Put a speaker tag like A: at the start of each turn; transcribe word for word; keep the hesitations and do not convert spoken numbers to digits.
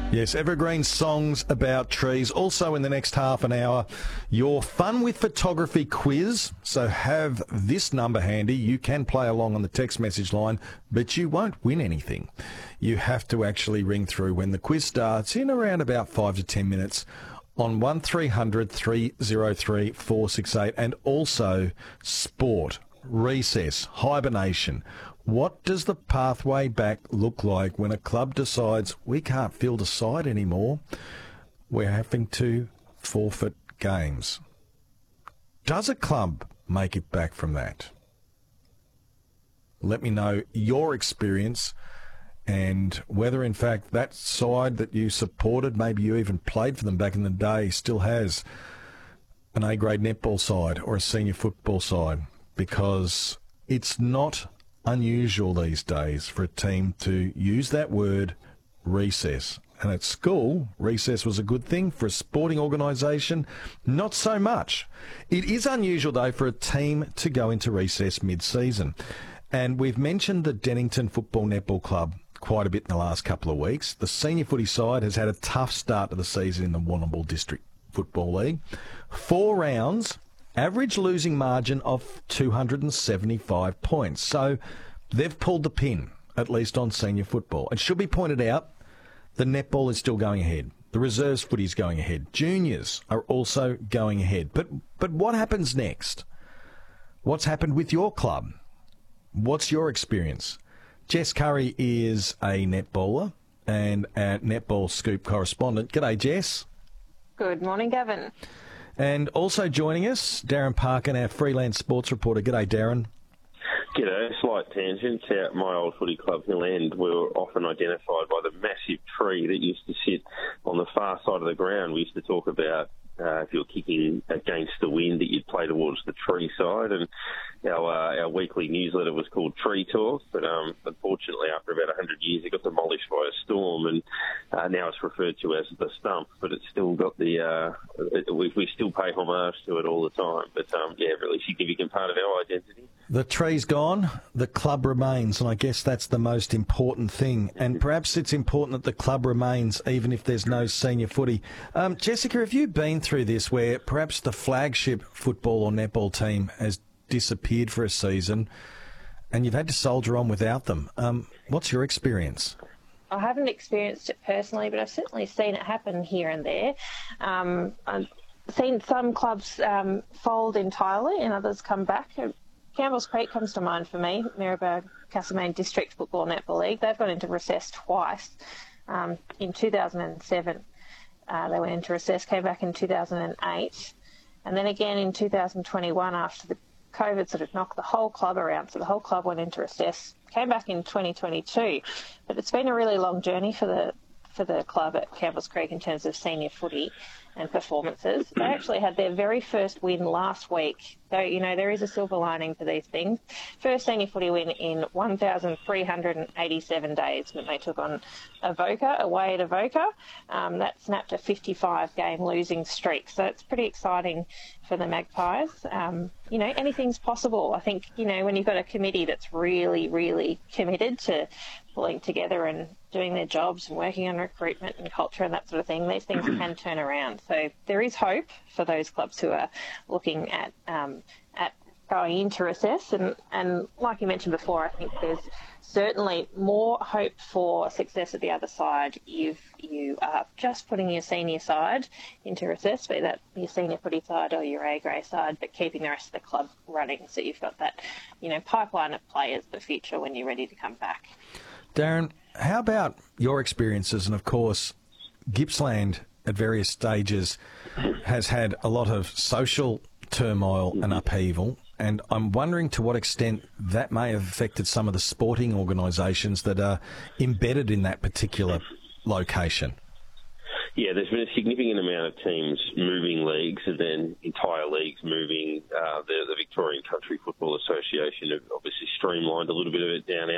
A: Yes, evergreen songs about trees. Also in the next half an hour, your Fun with Photography quiz. So have this number handy. You can play along on the text message line, but you won't win anything. You have to actually ring through when the quiz starts in around about five to ten minutes on one three hundred three oh three four six eight. And also sport, recess, hibernation. What does the pathway back look like when a club decides we can't field a side anymore? We're having to forfeit games. Does a club make it back from that? Let me know your experience and whether, in fact, that side that you supported, maybe you even played for them back in the day, still has an A-grade netball side or a senior football side, because it's not unusual these days for a team to use that word recess. And at school, recess was a good thing. For a sporting organisation, not so much. It is unusual, though, for a team to go into recess mid-season. And we've mentioned the Dennington Football Netball Club quite a bit in the last couple of weeks. The senior footy side has had a tough start to the season in the Warrnambool District Football League. Four rounds, average losing margin of two hundred seventy-five points. So they've pulled the pin, at least on senior football. It should be pointed out, the netball is still going ahead. The reserves footy is going ahead. Juniors are also going ahead. But but what happens next? What's happened with your club? What's your experience? Jess Curry is a netballer and a Netball Scoop correspondent. G'day, Jess.
B: Good morning, Gavin.
A: And also joining us, Darren Parkin, our freelance sports reporter. G'day, Darren.
C: G'day, slight tangent. At my old footy club, Hill End, we were often identified by the massive tree that used to sit on the far side of the ground. We used to talk about uh, if you were kicking against the wind that you'd play towards the tree side, and our uh, our weekly newsletter was called Tree Talk, but um, unfortunately after about one hundred years it got demolished by a storm, and uh, now it's referred to as the stump, but it's still got the, uh, it, we, we still pay homage to it all the time, but um, yeah, really significant part of our identity.
A: The tree's gone, the club remains, and I guess that's the most important thing. And perhaps it's important that the club remains even if there's no senior footy. Um, Jessica, have you been through this where perhaps the flagship football or netball team has disappeared for a season and you've had to soldier on without them? Um, what's your experience?
B: I haven't experienced it personally, but I've certainly seen it happen here and there. Um, I've seen some clubs um, fold entirely and others come back. Campbell's Creek comes to mind for me, Maryborough Castlemaine District Football Netball League. They've gone into recess twice. Um, in two thousand seven, uh, they went into recess, came back in two thousand eight, and then again in two thousand twenty-one after the COVID sort of knocked the whole club around. So the whole club went into recess, came back in twenty twenty-two. But it's been a really long journey for the for the club at Campbell's Creek in terms of senior footy and performances. They actually had their very first win last week. So, you know, there is a silver lining to these things. First senior footy win in one thousand three hundred eighty-seven days when they took on Avoca, away at Avoca. Um, that snapped a fifty-five game losing streak. So it's pretty exciting for the Magpies. Um, you know, anything's possible. I think, you know, when you've got a committee that's really, really committed to pulling together and doing their jobs and working on recruitment and culture and that sort of thing, these things can turn around. So there is hope for those clubs who are looking at um, at going into recess. And, and like you mentioned before, I think there's certainly more hope for success at the other side if you are just putting your senior side into recess, be that your senior footy side or your A-grade side, but keeping the rest of the club running so you've got that, you know, pipeline of players for the future when you're ready to come back. Darren,
A: how about your experiences? And of course, Gippsland at various stages has had a lot of social turmoil and upheaval, and I'm wondering to what extent that may have affected some of the sporting organisations that are embedded in that particular location.
C: Yeah, there's been a significant amount of teams moving leagues and then entire leagues moving. Uh, the, the Victorian Country Football Association have obviously streamlined a little bit of it down